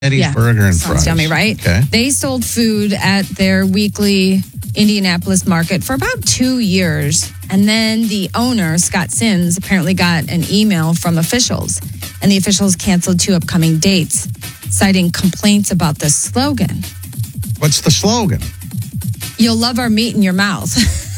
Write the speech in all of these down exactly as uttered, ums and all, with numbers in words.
Eddie's Yeah, Burger and sounds Fries. yummy, right? Okay. They sold food at their weekly Indianapolis market for about two years. And then the owner, Scott Sims, apparently got an email from officials. And the officials canceled two upcoming dates, citing complaints about the slogan. What's the slogan? You'll love our meat in your mouth.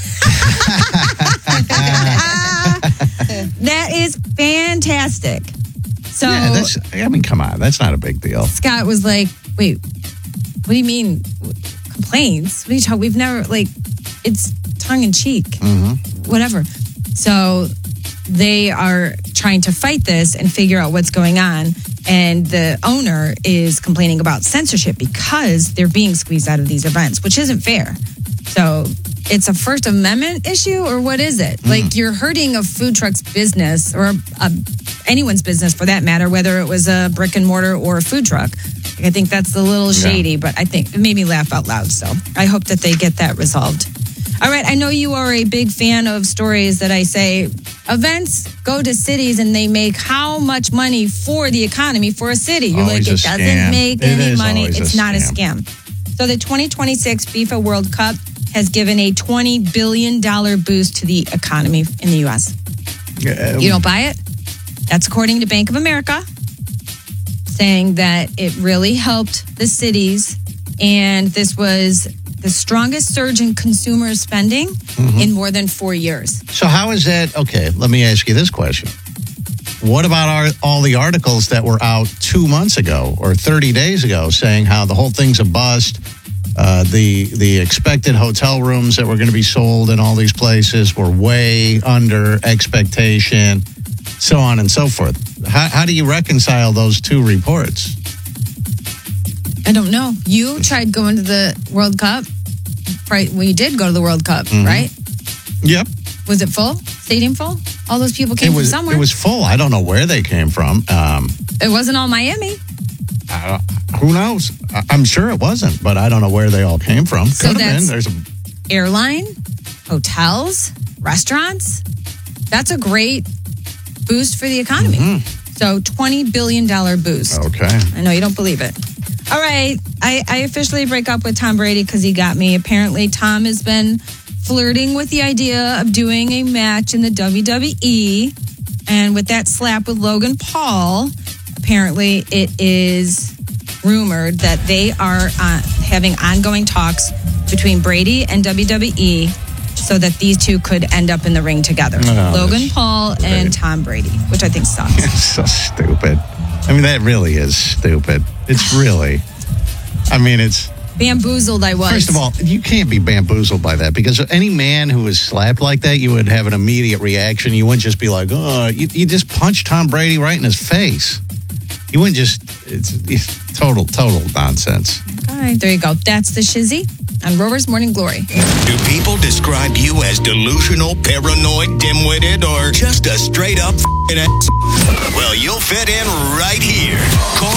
That is fantastic. So Yeah, that's, I mean, come on. That's not a big deal. Scott was like, wait, what do you mean complaints? What are you talking? We've never, like, it's tongue in cheek, Mm-hmm. whatever. So they are trying to fight this and figure out what's going on. And the owner is complaining about censorship because they're being squeezed out of these events, which isn't fair. So it's a First Amendment issue, or what is it? Mm. Like, you're hurting a food truck's business, or a, a, anyone's business for that matter, whether it was a brick and mortar or a food truck. I think that's a little shady, yeah. But I think it made me laugh out loud. So I hope that they get that resolved. All right, I know you are a big fan of stories that I say events go to cities and they make how much money for the economy for a city. You're always like, it doesn't scam. make it any money. It's a not scam. a scam. So the twenty twenty-six FIFA World Cup has given a twenty billion dollars boost to the economy in the U S. Yeah. You don't buy it? That's according to Bank of America, saying that it really helped the cities, and this was the strongest surge in consumer spending mm-hmm. in more than four years. So how is that? Okay, let me ask you this question. What about our, all the articles that were out two months ago or thirty days ago saying how the whole thing's a bust? Uh, the the expected hotel rooms that were going to be sold in all these places were way under expectation, so on and so forth. How, how do you reconcile those two reports? I don't know. You tried going to the World Cup, right? Well, you did go to the World Cup, mm-hmm. right? Yep. Was it full? Stadium full? All those people came it was, from somewhere. It was full. I don't know where they came from. Um, it wasn't all Miami. Uh, who knows? I'm sure it wasn't, but I don't know where they all came from. So Could have that's been. There's a airline, hotels, restaurants. That's a great boost for the economy. Mm-hmm. So twenty billion dollars boost. Okay. I know you don't believe it. All right. I, I officially break up with Tom Brady because he got me. Apparently, Tom has been flirting with the idea of doing a match in the W W E. And with that slap with Logan Paul, apparently it is rumored that they are uh, having ongoing talks between Brady and W W E so that these two could end up in the ring together. Oh, Logan Paul great. And Tom Brady, which I think sucks. It's so stupid. I mean, that really is stupid. It's really, I mean, it's... Bamboozled I was. First of all, you can't be bamboozled by that, because any man who is slapped like that, you would have an immediate reaction. You wouldn't just be like, oh, you, you just punched Tom Brady right in his face. You wouldn't just, it's, it's total, total nonsense. All right, there you go. That's the Shizzy on Rover's Morning Glory. Do people describe you as delusional, paranoid, dim-witted, or just a straight-up f***ing ass? Well, you'll fit in right here. Call